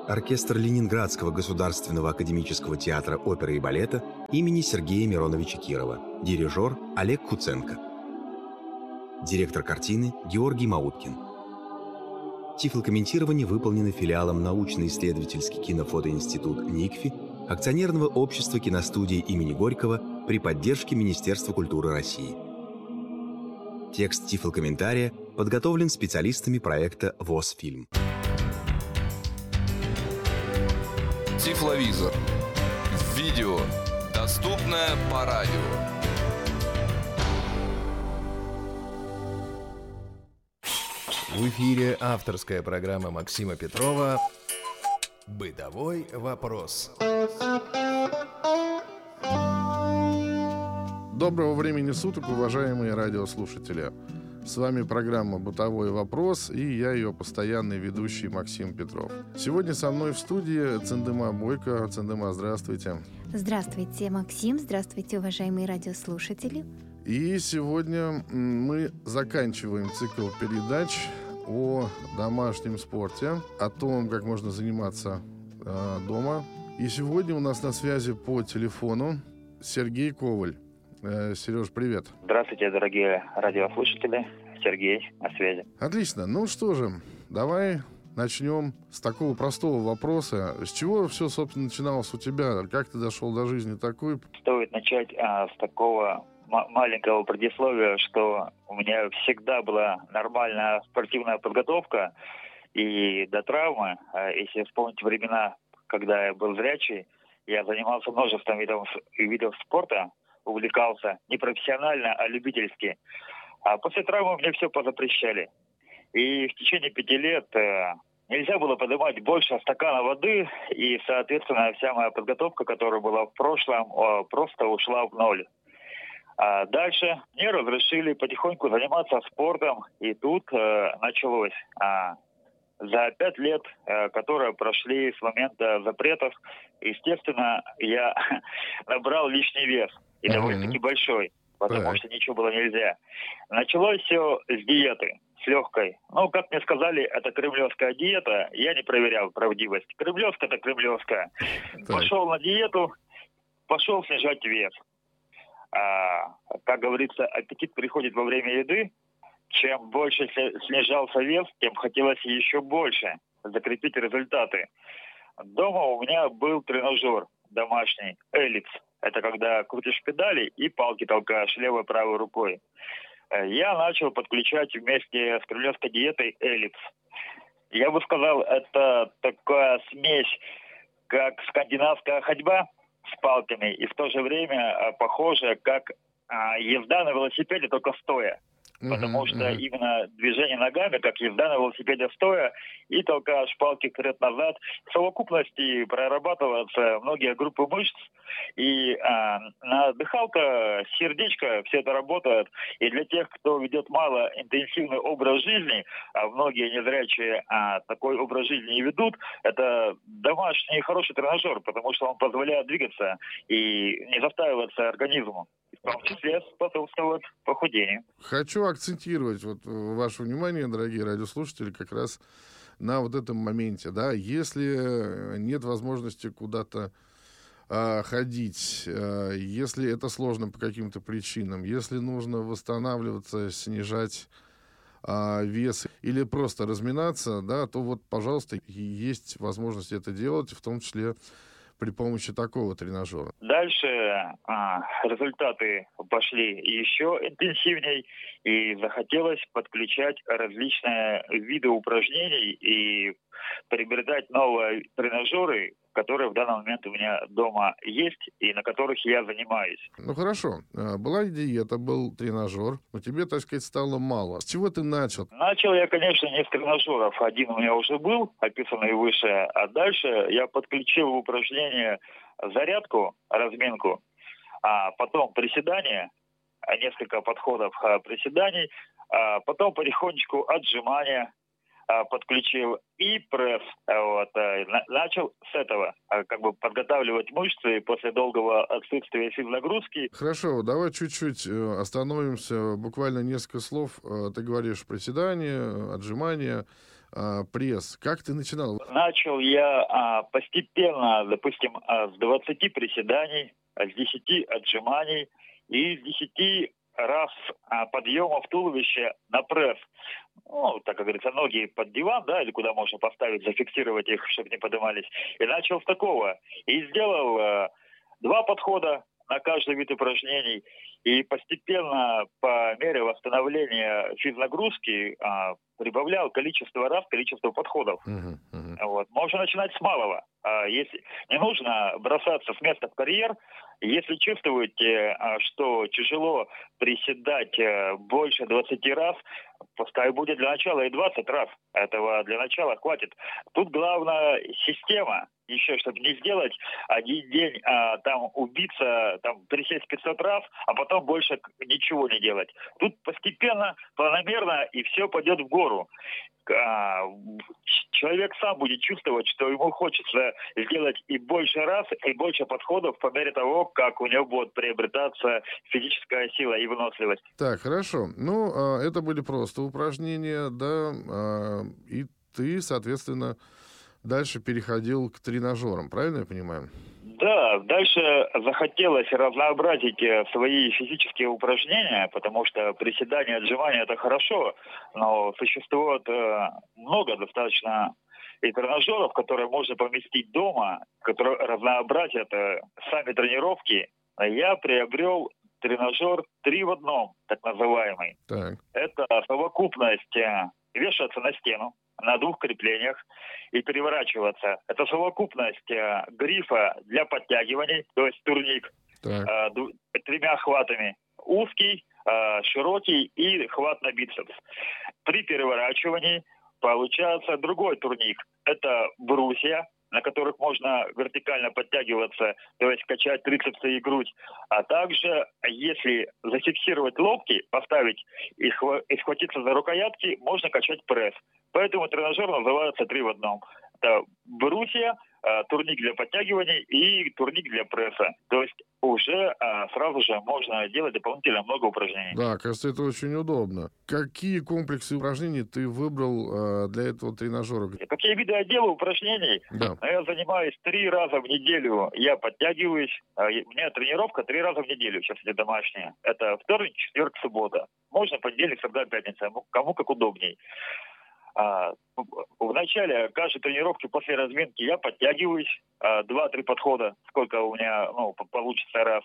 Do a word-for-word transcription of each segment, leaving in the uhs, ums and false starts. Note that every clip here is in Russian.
оркестр Ленинградского государственного академического театра оперы и балета имени Сергея Мироновича Кирова, дирижер Олег Куценко. Директор картины Георгий Мауткин. Тифлокомментирование выполнено филиалом научно-исследовательский кинофотоинститут НИКФИ, акционерного общества киностудии имени Горького при поддержке Министерства культуры России. Текст тифлокомментария подготовлен специалистами проекта ВОС-фильм. Тифловизор. Видео. Доступное по радио. В эфире авторская программа Максима Петрова «Бытовой вопрос». Доброго времени суток, уважаемые радиослушатели. С вами программа «Бытовой вопрос» и я, ее постоянный ведущий Максим Петров. Сегодня со мной в студии Цендема Бойко. Цендема, здравствуйте. Здравствуйте, Максим. Здравствуйте, уважаемые радиослушатели. И сегодня мы заканчиваем цикл передач о домашнем спорте, о том, как можно заниматься э, дома. И сегодня у нас на связи по телефону Сергей Коваль. Э, Сереж, привет. Здравствуйте, дорогие радиослушатели. Сергей, на связи. Отлично. Ну что же, давай начнем с такого простого вопроса. С чего все, собственно, начиналось у тебя? Как ты дошел до жизни такой? Стоит начать а, с такого маленького предисловия, что у меня всегда была нормальная спортивная подготовка, и до травмы, если вспомнить времена, когда я был зрячий, я занимался множеством видов, видов спорта, увлекался не профессионально, а любительски. А после травмы мне все позапрещали. И в течение пяти лет э, нельзя было поднимать больше стакана воды, и, соответственно, вся моя подготовка, которая была в прошлом, э, просто ушла в ноль. А дальше мне разрешили потихоньку заниматься спортом, и тут э, началось. А за пять лет, э, которые прошли с момента запретов, естественно, я набрал лишний вес, и довольно-таки большой, потому что ничего было нельзя. Началось все с диеты, с легкой. Ну, как мне сказали, это кремлевская диета, я не проверял правдивость. Кремлевская — это кремлевская. Пошел на диету, пошел снижать вес. А, как говорится, аппетит приходит во время еды. Чем больше снижался вес, тем хотелось еще больше закрепить результаты. Дома у меня был тренажер домашний, эллипс. Это когда крутишь педали и палки толкаешь левой и правой рукой. Я начал подключать вместе с кремлевской диетой эллипс. Я бы сказал, это такая смесь, как скандинавская ходьба с палками, и в то же время похоже, как а, езда на велосипеде, только стоя. Uh-huh, Потому что uh-huh. именно движение ногами, как езда на велосипеде стоя, и толкаешь палки вперед-назад, в совокупности прорабатываются многие группы мышц, и а, на дыхалка, сердечко, все это работает. И для тех, кто ведет малоинтенсивный образ жизни, а многие незрячие а, такой образ жизни не ведут, это домашний хороший тренажер, потому что он позволяет двигаться и не застаиваться организму. В том числе способствует похудению. Хочу акцентировать вот ваше внимание, дорогие радиослушатели, как раз на вот этом моменте, да, если нет возможности куда-то а, ходить, а, если это сложно по каким-то причинам, если нужно восстанавливаться, снижать а, вес или просто разминаться, да, то вот, пожалуйста, есть возможность это делать, в том числе при помощи такого тренажера. Дальше а, результаты пошли еще интенсивней, и захотелось подключать различные виды упражнений и приобретать новые тренажеры, которые в данный момент у меня дома есть и на которых я занимаюсь. Ну хорошо, была диета, был тренажер, но тебе, так сказать, стало мало. С чего ты начал? Начал я, конечно, не с тренажеров. Один у меня уже был, описанный выше, а дальше я подключил в упражнение зарядку, разминку, а потом приседания, несколько подходов приседаний, а потом потихонечку отжимания подключил и пресс. Вот, начал с этого, как бы подготавливать мышцы после долгого отсутствия физнагрузки. Хорошо, давай чуть-чуть остановимся, буквально несколько слов. Ты говоришь приседания, отжимания. а, пресс. Как ты начинал? Начал я а, постепенно, допустим, а, с двадцати приседаний, а, с десяти отжиманий и с десяти раз а, подъемов туловища на пресс. Ну, так как говорится, ноги под диван, да, или куда можно поставить, зафиксировать их, чтобы не поднимались. И начал с такого. И сделал а, два подхода на каждый вид упражнений. И постепенно, по мере восстановления физнагрузки, а, прибавлял количество раз, количество подходов. Uh-huh, uh-huh. Вот. Можно начинать с малого. А если не нужно бросаться с места в карьер, если чувствуете, а, что тяжело приседать а, больше двадцати раз, пускай будет для начала и двадцать раз. Этого для начала хватит. Тут главное система. Еще, чтобы не сделать один день, а, там убиться, там присесть пятьсот раз, а потом больше ничего не делать. Тут постепенно, планомерно, и все пойдет в гору. А, человек сам будет чувствовать, что ему хочется сделать и больше раз, и больше подходов по мере того, как у него будет приобретаться физическая сила и выносливость. Так, хорошо. Ну, а, это были просто упражнения, да, а, и ты, соответственно, дальше переходил к тренажерам, правильно я понимаю? Да, дальше захотелось разнообразить свои физические упражнения, потому что приседания, отжимания – это хорошо, но существует много достаточно и тренажеров, которые можно поместить дома, которые разнообразят сами тренировки. Я приобрел тренажер три в одном, так называемый. Так. Это совокупность вешаться на стену на двух креплениях и переворачиваться. Это совокупность э, грифа для подтягиваний, то есть турник, э, ду- тремя хватами. Узкий, э, широкий и хват на бицепс. При переворачивании получается другой турник. Это брусья, на которых можно вертикально подтягиваться, то есть качать трицепсы и грудь. А также, если зафиксировать локти, поставить и, хва- и схватиться за рукоятки, можно качать пресс. Поэтому тренажер называется три в одном. Это брусья, э, турник для подтягиваний и турник для пресса. То есть уже э, сразу же можно делать дополнительно много упражнений. Да, кажется, это очень удобно. Какие комплексы упражнений ты выбрал э, для этого тренажера? Какие виды я делаю упражнений? Да. Я занимаюсь три раза в неделю. Я подтягиваюсь. У меня тренировка три раза в неделю. Сейчас идет домашняя. Это вторник, четверг, суббота. Можно понедельник, среда, пятница. Кому как удобней. А, в начале каждой тренировки после разминки я подтягиваюсь, а, два-три подхода, сколько у меня ну, получится раз.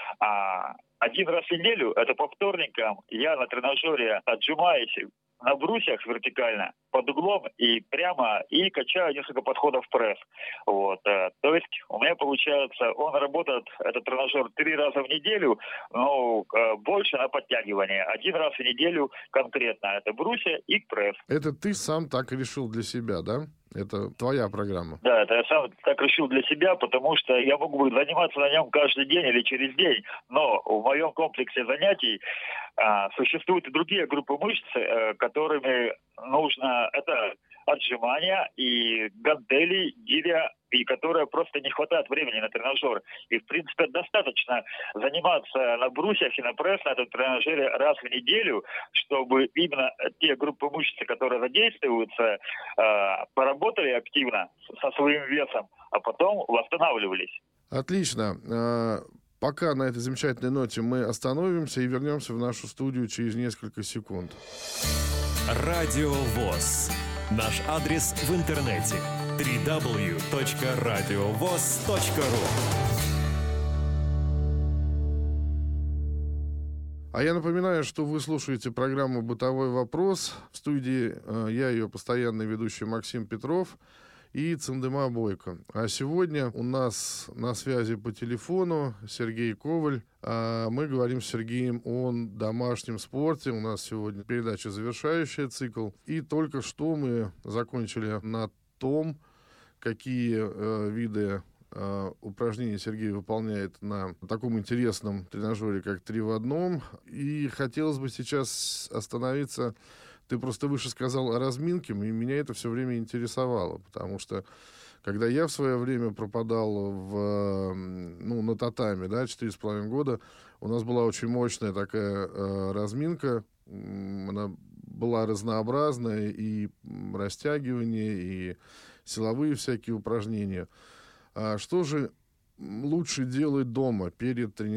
А, один раз в неделю, это по вторникам, я на тренажере отжимаюсь на брусьях вертикально, под углом и прямо, и качаю несколько подходов в пресс. Вот. То есть у меня получается, он работает, этот тренажер, три раза в неделю, но больше на подтягивание. Один раз в неделю конкретно. Это брусья и пресс. Это ты сам так решил для себя, да? Это твоя программа? Да, это я сам так решил для себя, потому что я могу заниматься на нем каждый день или через день, но в моем комплексе занятий а, существуют и другие группы мышц, а, которыми нужно, это отжимания и гантели, гиря, и которые просто не хватает времени на тренажер. И, в принципе, достаточно заниматься на брусьях и на пресс на этом тренажере раз в неделю, чтобы именно те группы мышц, которые задействуются, поработали активно со своим весом, а потом восстанавливались. Отлично. Пока на этой замечательной ноте мы остановимся и вернемся в нашу студию через несколько секунд. Радио ВОС. Наш адрес в интернете дабл ю дабл ю дабл ю точка радиовос точка ру. А я напоминаю, что вы слушаете программу «Бытовой вопрос». В студии э, я, ее постоянный ведущий Максим Петров и Цандема Бойко. А сегодня у нас на связи по телефону Сергей Коваль. А мы говорим с Сергеем о домашнем спорте. У нас сегодня передача завершающая цикл. И только что мы закончили на том, какие э, виды э, упражнений Сергей выполняет на таком интересном тренажере, как три в одном. И хотелось бы сейчас остановиться. Ты просто выше сказал о разминке, и меня это все время интересовало, потому что когда я в свое время пропадал в, ну, на татами, да, четыре с половиной года, у нас была очень мощная такая э, разминка. Она была разнообразная, и растягивание, и силовые всякие упражнения. А что же лучше делать дома перед тренировкой?